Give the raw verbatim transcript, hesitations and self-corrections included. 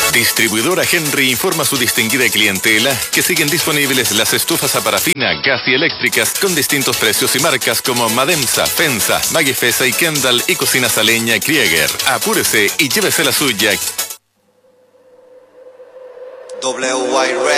Distribuidora Henry informa a su distinguida clientela que siguen disponibles las estufas a parafina, gas y eléctricas con distintos precios y marcas como Mademsa, Pensa, Magifesa y Kendall y Cocinas a Leña Krieger. Apúrese y llévese la suya. W Y